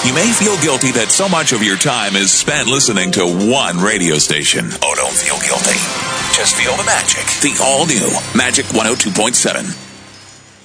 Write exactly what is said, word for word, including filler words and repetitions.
You may feel guilty that so much of your time is spent listening to one radio station. Oh, don't feel guilty. Just feel the magic. The all-new Magic one oh two point seven.